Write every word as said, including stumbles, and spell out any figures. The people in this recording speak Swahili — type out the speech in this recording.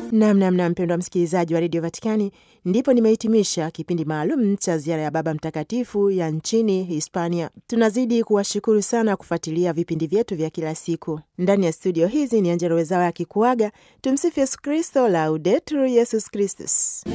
Namnamna mpendwa msikilizaji wa redio Vatikani, ndipo nimehitimisha kipindi maalum cha ziara ya Baba Mtakatifu ya nchini Hispania. Tunazidi kuwashukuru sana kufuatilia vipindi vyetu vya kila siku. Ndani ya studio hizi ni Angella Rwezaura akikuaga. Tumsifu Yesu Kristo, Laudetur Yesus Kristus.